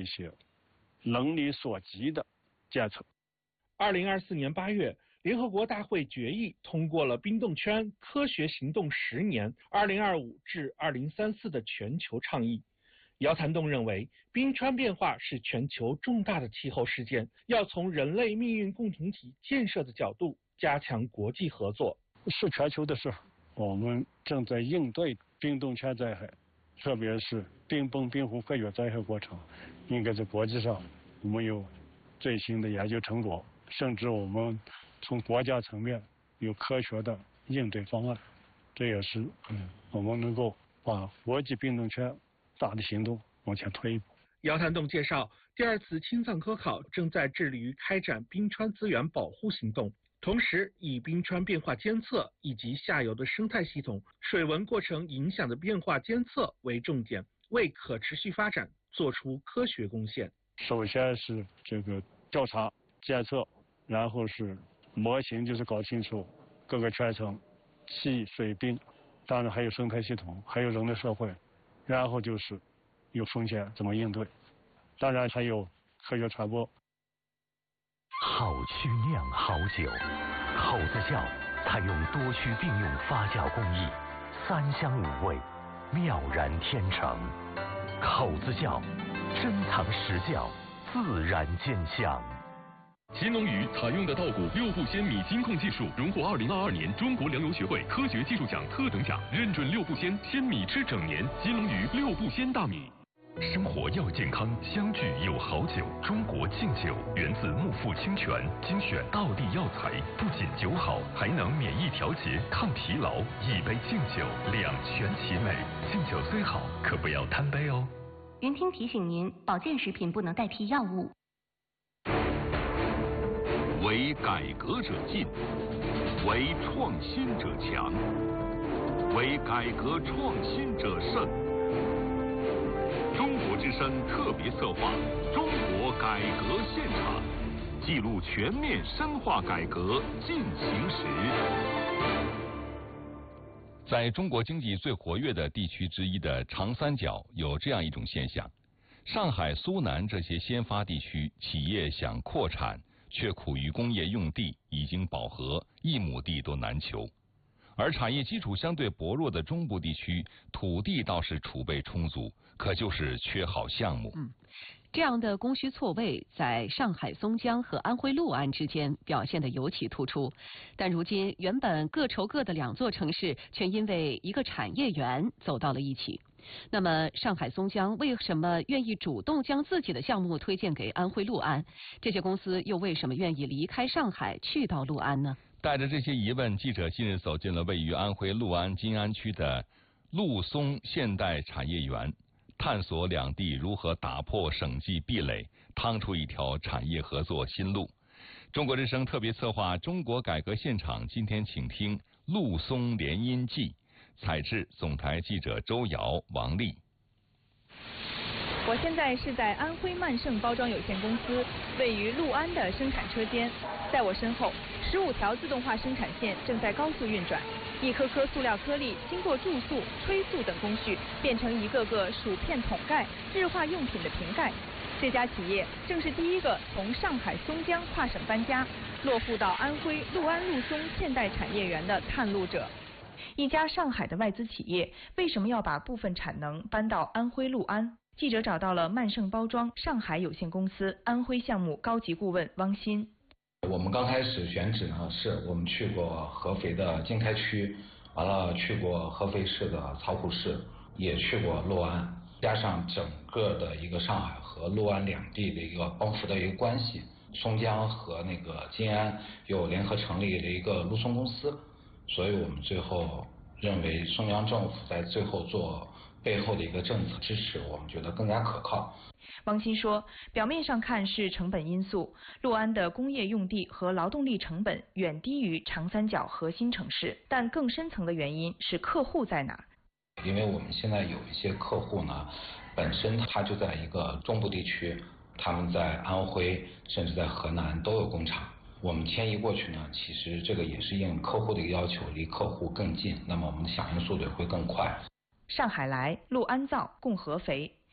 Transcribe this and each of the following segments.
些能力所及的监测。 2024年8月，联合国大会决议通过了冰冻圈科学行动10年2025至2034的全球倡议。姚谭栋认为，冰川变化是全球重大的气候事件，要从人类命运共同体建设的角度加强国际合作。 是全球的事，我们正在应对冰冻圈灾害，特别是冰崩、冰湖科学灾害过程，应该在国际上我们有最新的研究成果，甚至我们从国家层面有科学的应对方案，这也是我们能够把国际冰冻圈大的行动往前推一步。 姚谭栋介绍，第2次青藏科考正在致力于开展冰川资源保护行动，同时以冰川变化监测以及下游的生态系统、水文过程影响的变化监测为重点，为可持续发展做出科学贡献。 首先是这个调查监测，然后是模型，就是搞清楚各个圈层、气、水、冰，当然还有生态系统，还有人类社会，然后就是有风险怎么应对，当然还有科学传播。 好曲酿好酒，口子窖采用多区并用发酵工艺，3香5味，妙然天成。口子窖珍藏实窖，自然见香。 新龙鱼采用的稻谷6步仙米金控技术，荣获2022年中国粮油学会科学技术奖特等奖，认准6步仙鲜米吃整年。新龙鱼6步仙大米。生活要健康，相聚有好酒。中国劲酒源自木富清泉，精选道地药材，不仅酒好，还能免疫调节、抗疲劳。一杯劲酒，两全其美。劲酒虽好，可不要贪杯哦。 云听提醒您，保健食品不能代替药物。 为改革者进，为创新者强，为改革创新者胜。中国之声特别策划《中国改革现场》，记录全面深化改革进行时。 在中国经济最活跃的地区之一的长三角，有这样一种现象：上海、苏南这些先发地区，企业想扩产，却苦于工业用地已经饱和，一亩地都难求。而产业基础相对薄弱的中部地区，土地倒是储备充足，可就是缺好项目。 这样的供需错位在上海松江和安徽六安之间表现得尤其突出。但如今原本各愁各的2座城市，却因为一个产业园走到了一起。那么上海松江为什么愿意主动将自己的项目推荐给安徽六安？这些公司又为什么愿意离开上海去到六安呢？ 带着这些疑问，记者近日走进了位于安徽六安金安区的陆松现代产业园，探索两地如何打破省际壁垒，趟出一条产业合作新路。中国之声特别策划《中国改革现场》，今天请听陆松联姻记，采制总台记者周瑶、王丽。 我现在是在安徽曼盛包装有限公司位于六安的生产车间，在我身后，15条自动化生产线正在高速运转，一颗颗塑料颗粒经过注塑、吹塑等工序，变成一个个薯片桶盖、日化用品的瓶盖。这家企业正是第一个从上海松江跨省搬家，落户到安徽六安陆松现代产业园的探路者。一家上海的外资企业为什么要把部分产能搬到安徽六安？记者找到了曼盛包装上海有限公司安徽项目高级顾问汪鑫。 我们刚开始选址呢，是我们去过合肥的经开区，完了去过合肥市的曹浦市，也去过六安，加上整个的一个上海和六安两地的一个帮扶的一个关系，松江和那个金安又联合成立了一个陆松公司，所以我们最后认为中央政府在最后做背后的一个政策支持，我们觉得更加可靠。 汪鑫说，表面上看是成本因素，六安的工业用地和劳动力成本远低于长三角核心城市，但更深层的原因是客户在哪儿。 因为我们现在有一些客户呢，本身他就在一个中部地区，他们在安徽甚至在河南都有工厂，我们迁移过去呢，其实这个也是应客户的一个要求，离客户更近，那么我们的响应速度也会更快。 上海来，六安造，共合肥。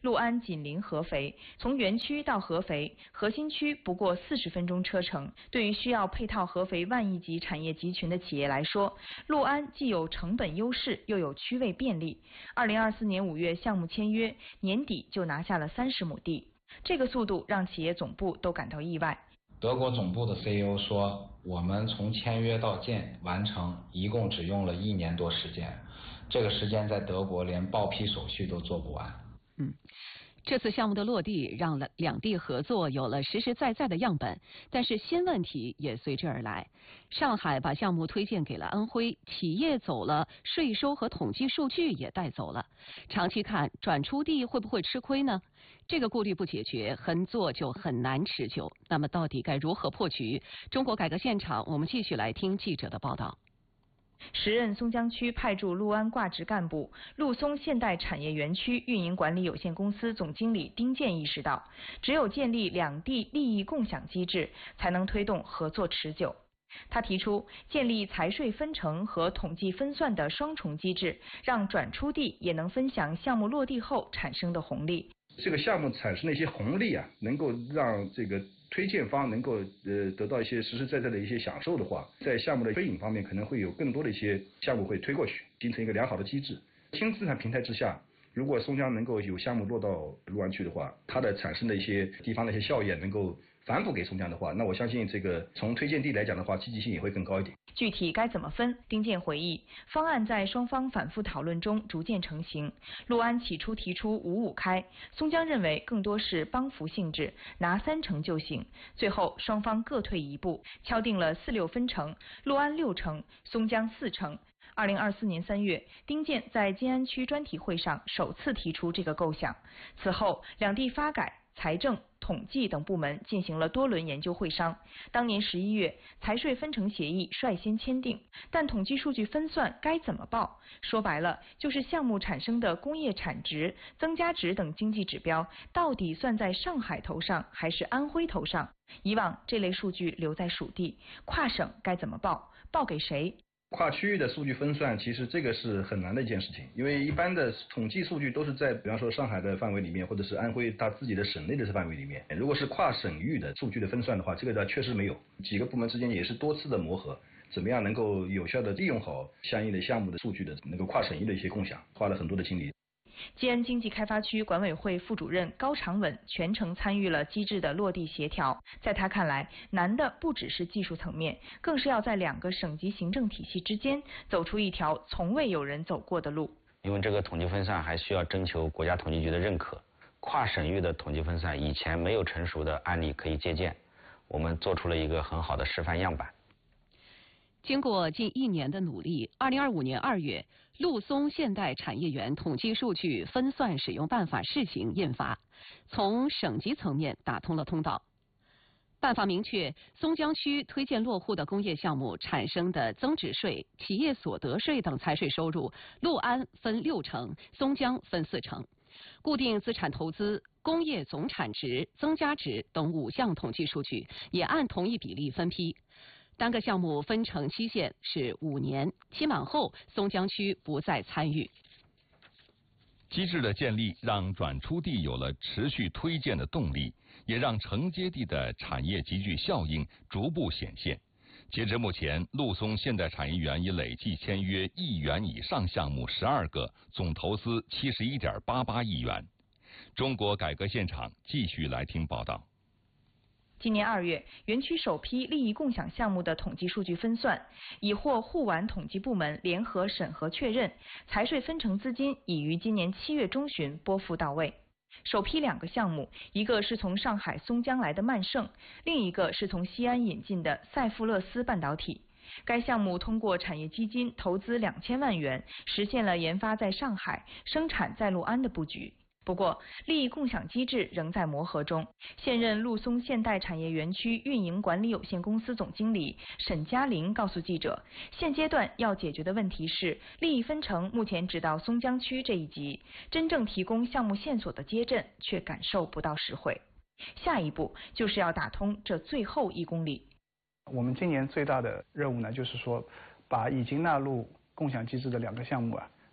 陆安紧邻合肥，从园区到合肥核心区不过40分钟车程。对于需要配套合肥万亿级产业集群的企业来说，陆安既有成本优势，又有区位便利。2024年5月项目签约，年底就拿下了30亩地，这个速度让企业总部都感到意外。 德国总部的 CEO 说，我们从签约到建完成一共只用了1年多时间，这个时间在德国连报批手续都做不完。 这次项目的落地让两地合作有了实实在在的样本，但是新问题也随之而来。上海把项目推荐给了安徽，企业走了，税收和统计数据也带走了。长期看，转出地会不会吃亏呢？这个顾虑不解决，横做就很难持久。那么到底该如何破局？中国改革现场，我们继续来听记者的报道。 时任松江区派驻陆安挂职干部、陆松现代产业园区运营管理有限公司总经理丁健意识到，只有建立两地利益共享机制，才能推动合作持久。他提出建立财税分成和统计分算的双重机制，让转出地也能分享项目落地后产生的红利。 这个项目产生的一些红利啊，能够让这个推荐方能够得到一些实实在在的一些享受的话，在项目的推引方面可能会有更多的一些项目会推过去，形成一个良好的机制。轻资产平台之下，如果松江能够有项目落到陆安去的话，它的产生的一些地方的一些效益能够反哺给松江的话，那我相信这个从推荐地来讲的话，积极性也会更高一点。 具体该怎么分？丁健回忆，方案在双方反复讨论中逐渐成型。陆安起初提出5-5开，松江认为更多是帮扶性质，拿3成就行。最后双方各退一步，敲定了4-6分成，陆安6成，松江4成。2024年3月，丁健在静安区专题会上首次提出这个构想。此后，两地发改、财政、统计等部门进行了多轮研究会商。当年11月，财税分成协议率先签订，但统计数据分算该怎么报？说白了，就是项目产生的工业产值、增加值等经济指标，到底算在上海头上还是安徽头上？以往这类数据留在属地，跨省该怎么报？报给谁？ 跨区域的数据分算，其实这个是很难的一件事情，因为一般的统计数据都是在比方说上海的范围里面，或者是安徽它自己的省内的范围里面。如果是跨省域的数据的分算的话，这个确实没有，几个部门之间也是多次的磨合，怎么样能够有效的利用好相应的项目的数据的那个跨省域的一些共享，花了很多的精力。 静安经济开发区管委会副主任高长稳全程参与了机制的落地协调。在他看来，难的不只是技术层面，更是要在2个省级行政体系之间走出一条从未有人走过的路。 因为这个统计分散还需要征求国家统计局的认可，跨省域的统计分散以前没有成熟的案例可以借鉴，我们做出了一个很好的示范样板。 经过近1年的努力，2025年2月，陆松现代产业园统计数据分算使用办法试行印发，从省级层面打通了通道。办法明确，松江区推荐落户的工业项目产生的增值税、企业所得税等财税收入，陆安分6成，松江分4成。固定资产投资、工业总产值、增加值等5项统计数据也按同一比例分批。单个项目分成期限是5年，期满后松江区不再参与。 机制的建立让转出地有了持续推荐的动力，也让承接地的产业集聚效应逐步显现。截至目前，陆松现代产业园已累计签约1亿元以上项目12个，总投资71.88亿元。中国改革现场继续来听报道。 今年2月，园区首批利益共享项目的统计数据分算已获沪皖统计部门联合审核确认，财税分成资金已于今年7月中旬拨付到位。首批2个项目，一个是从上海松江来的曼盛，另一个是从西安引进的赛富勒斯半导体。该项目通过产业基金投资2000万元，实现了研发在上海、生产在陆安的布局。不过，利益共享机制仍在磨合中。现任陆松现代产业园区运营管理有限公司总经理沈嘉玲告诉记者，现阶段要解决的问题是，利益分成目前只到松江区这一级，真正提供项目线索的街镇却感受不到实惠。下一步就是要打通这最后1公里。 我们今年最大的任务呢，就是说把已经纳入共享机制的2个项目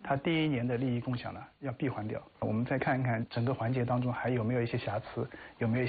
他第一年的利益共享呢要闭环掉。我们再看一看整个环节当中还有没有一些瑕疵，有没有一些